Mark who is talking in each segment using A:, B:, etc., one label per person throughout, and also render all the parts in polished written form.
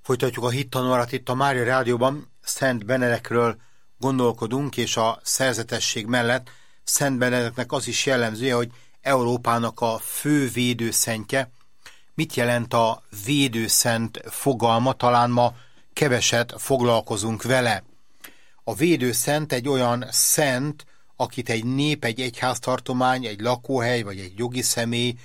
A: Folytatjuk a hittanórat itt a Mária Rádióban. Szent Benedekről gondolkodunk, és a szerzetesség mellett Szent Benedeknek az is jellemzője, hogy Európának a fő védőszentje. Mit jelent a védőszent fogalma? Talán ma keveset foglalkozunk vele. A védőszent egy olyan szent, akit egy nép, egy egyháztartomány, egy lakóhely vagy egy jogi személy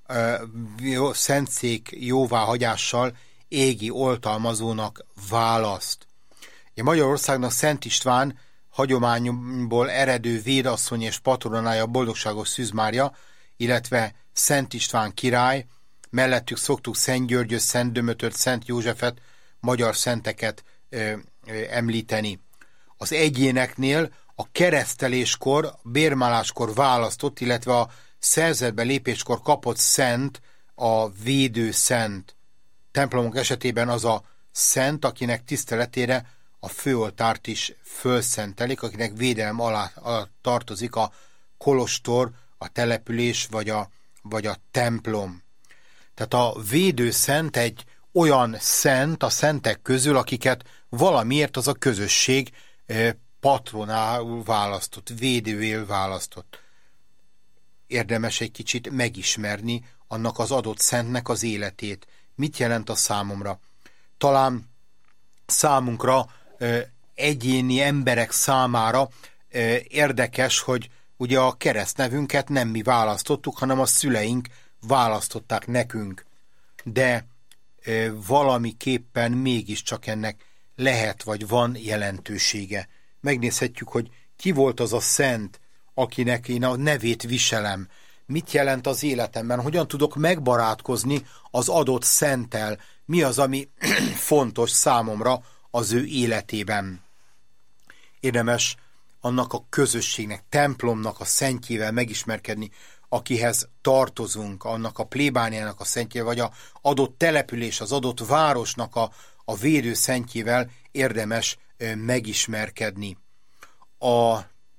A: szentszék jóváhagyással égi oltalmazónak választ. Magyarországnak Szent István hagyományból eredő védasszony és patronája Boldogságos Szűz Mária, illetve Szent István király, mellettük szoktuk Szent Györgyöt, Szent Dömötöt, Szent Józsefet, magyar szenteket említeni. Az egyéneknél a kereszteléskor, bérmáláskor választott, illetve a szerzetbe lépéskor kapott szent a védőszent. Templomok esetében az a szent, akinek tiszteletére a főoltárt is fölszentelik, akinek védelem alá tartozik a kolostor, a település vagy a templom. Tehát a védőszent egy olyan szent a szentek közül, akiket valamiért az a közösség patronául választott, védőél választott. Érdemes egy kicsit megismerni annak az adott szentnek az életét. Mit jelent a számomra? Talán számunkra, egyéni emberek számára érdekes, hogy ugye a keresztnevünket nem mi választottuk, hanem a szüleink választották nekünk. De valamiképpen mégiscsak ennek lehet vagy van jelentősége. Megnézhetjük, hogy ki volt az a szent, akinek én a nevét viselem. Mit jelent az életemben? Hogyan tudok megbarátkozni az adott szenttel? Mi az, ami fontos számomra az ő életében? Érdemes annak a közösségnek, templomnak a szentjével megismerkedni, akihez tartozunk, annak a plébániának a szentjével, vagy az adott település, az adott városnak a védő szentjével érdemes megismerkedni. A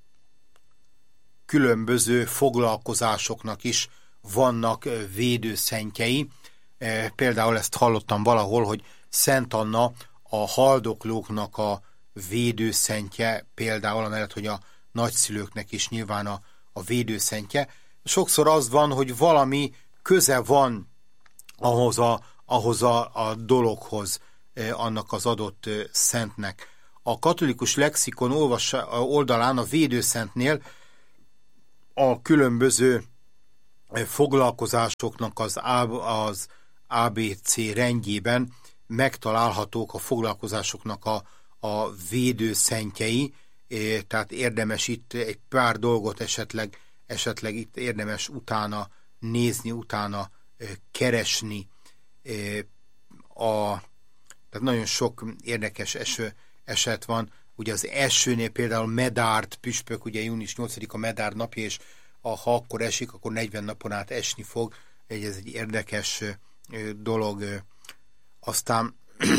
A: különböző foglalkozásoknak is vannak védőszentjei. Például ezt hallottam valahol, hogy Szent Anna a haldoklóknak a védőszentje, például amellett, hogy a nagyszülőknek is nyilván a védőszentje. Sokszor az van, hogy valami köze van ahhoz a dologhoz, annak az adott szentnek. A katolikus lexikon oldalán a védőszentnél a különböző foglalkozásoknak az ABC rendjében megtalálhatók a foglalkozásoknak a védőszentjei, tehát érdemes itt egy pár dolgot esetleg itt érdemes utána nézni, utána keresni. Tehát nagyon sok érdekes eset van. Ugye az esőnél például Medárd püspök, ugye június 8-a Medárd napja, és ha akkor esik, akkor 40 napon át esni fog. Ez egy érdekes dolog. Aztán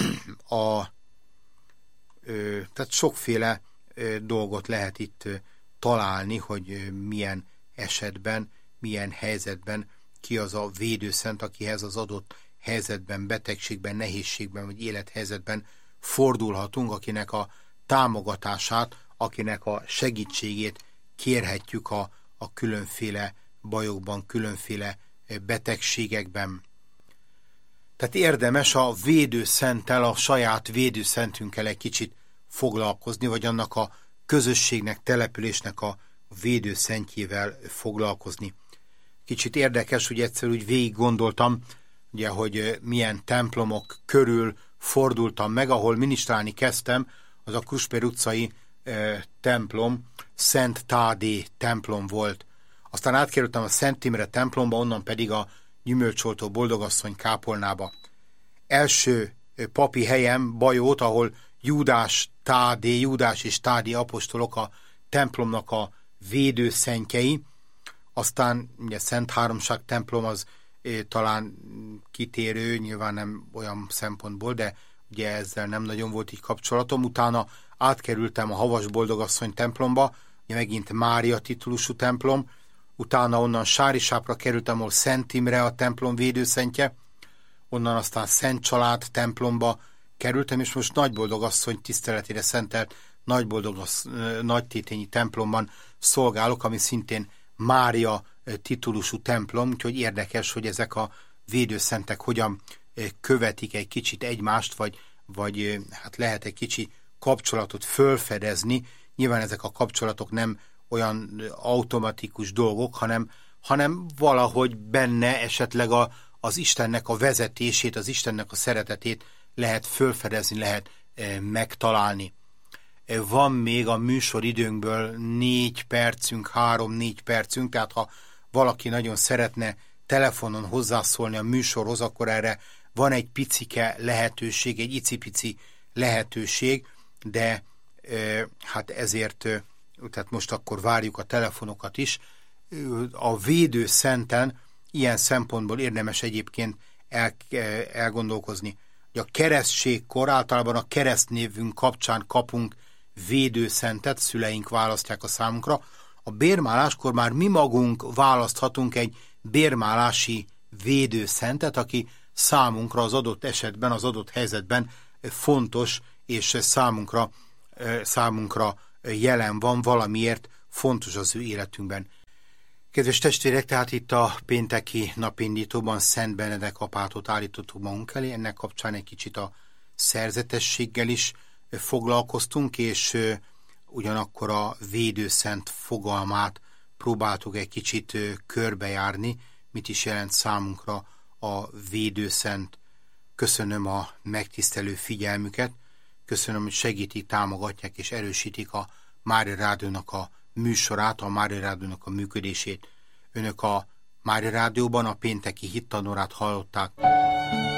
A: tehát sokféle dolgot lehet itt találni, hogy milyen esetben, milyen helyzetben ki az a védőszent, akihez az adott helyzetben, betegségben, nehézségben vagy élethelyzetben fordulhatunk, akinek a támogatását, akinek a segítségét kérhetjük a különféle bajokban, különféle betegségekben. Tehát érdemes a védőszenttel, a saját védőszentünkkel egy kicsit foglalkozni, vagy annak a közösségnek, településnek a védőszentjével foglalkozni. Kicsit érdekes, hogy egyszer úgy végig gondoltam, ugye, hogy milyen templomok körül fordultam meg, ahol minisztrálni kezdtem, az a Kruspér utcai templom, Szent Tádé templom volt. Aztán átkerültem a Szent Imre templomba, onnan pedig a Gyümölcsoltó Boldogasszony kápolnába. Első papi helyem Bajót, ahol Júdás és Tádé apostolok a templomnak a védőszentjei. Aztán ugye Szent Háromság templom az talán kitérő, nyilván nem olyan szempontból, de ugye ezzel nem nagyon volt így kapcsolatom. Utána átkerültem a Havas Boldogasszony templomba, ugye megint Mária titulusú templom, utána onnan Sárisápra kerültem, ahol Szent Imre a templom védőszentje, onnan aztán Szent Család templomba kerültem, és most Nagyboldogasszony tiszteletére szentelt nagytétényi templomban szolgálok, ami szintén Mária titulusú templom, úgyhogy érdekes, hogy ezek a védőszentek hogyan követik egy kicsit egymást, vagy hát lehet egy kicsi kapcsolatot fölfedezni. Nyilván ezek a kapcsolatok nem olyan automatikus dolgok, hanem valahogy benne esetleg az Istennek a vezetését, az Istennek a szeretetét lehet fölfedezni, lehet megtalálni. Van még a műsoridőnkből 3-4 percünk, tehát ha valaki nagyon szeretne telefonon hozzászólni a műsorhoz, akkor erre van egy picike lehetőség, egy icipici lehetőség, de hát ezért, tehát most akkor várjuk a telefonokat is. A védőszenten ilyen szempontból érdemes egyébként elgondolkozni. A keresztségkor általában a keresztnévünk kapcsán kapunk védőszentet, szüleink választják a számunkra. A bérmáláskor már mi magunk választhatunk egy bérmálási védőszentet, aki számunkra az adott esetben, az adott helyzetben fontos, és számunkra jelen van, valamiért fontos az ő életünkben. Kedves testvérek, tehát itt a pénteki napindítóban Szent Benedek apátot állítottuk magunk elé, ennek kapcsán egy kicsit a szerzetességgel is foglalkoztunk, és ugyanakkor a védőszent fogalmát próbáltuk egy kicsit körbejárni, mit is jelent számunkra a védőszent. Köszönöm a megtisztelő figyelmüket, köszönöm, hogy segítik, támogatják és erősítik a Mária Rádiónak a műsorát, a Mária Rádiónak a működését. Önök a Mária Rádióban a pénteki hittanórát hallották.